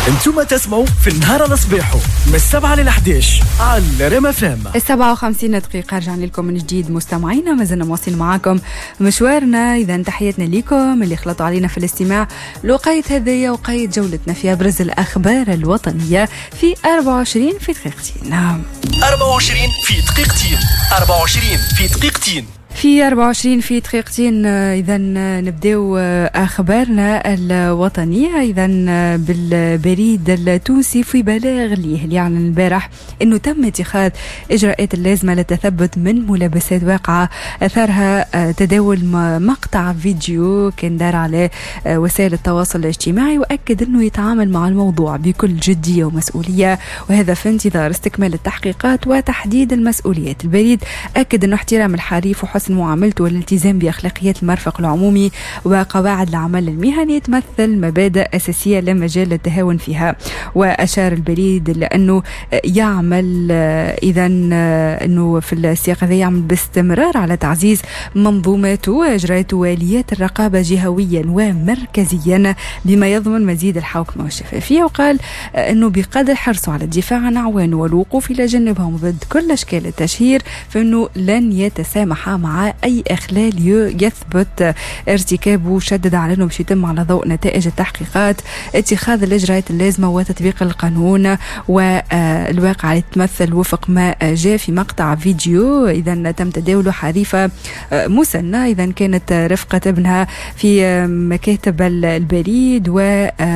انتم تسمعوا في النهار الصباحو من 7 ل 11 على ريم اف ام. 57 دقيقة رجعنا لكم من جديد مستمعينا، ما زلنا مواصلين معاكم مشوارنا. إذا تحياتنا لكم اللي خلطوا علينا في الاستماع لوقاية هذه وقاية جولتنا في أبرز الأخبار الوطنية في 24 في دقيقتين. 24 في دقيقتين. 24 في دقيقتين. في 24 في دقيقتين. إذا نبداو أخبارنا الوطنية إذا بالبريد التونسي في بلاغ ليه اللي يعلن البارح أنه تم اتخاذ إجراءات اللازمة للتثبت من ملابسات واقعة أثرها تداول مقطع فيديو كان دار على وسائل التواصل الاجتماعي، وأكد أنه يتعامل مع الموضوع بكل جدية ومسؤولية، وهذا في انتظار استكمال التحقيقات وتحديد المسؤوليات. البريد أكد أنه احترام الحريف وحسن معاملته والالتزام بأخلاقيات المرفق العمومي وقواعد العمل المهني تمثل مبادئ أساسية لا مجال للتهاون فيها. وأشار البريد لأنه يعمل إذا أنه في السياق هذا يعمل باستمرار على تعزيز منظومته وإجراءات واليات الرقابة جهويا ومركزيا بما يضمن مزيد الحوكمة والشفافية. وقال أنه بقدر حرصه على الدفاع عن أعوانه والوقوف إلى جنبهم ضد كل أشكال التشهير، فإنه لن يتسامح مع أي إخلال يثبت ارتكابه. شدد على أنه باش يتم على ضوء نتائج التحقيقات اتخاذ الإجراءات اللازمة وتطبيق القانون والواقع اللي تمثل وفق ما جاء في مقطع فيديو إذا تم تداوله حريفة مسنة إذا كانت رفقة ابنها في مكاتب البريد و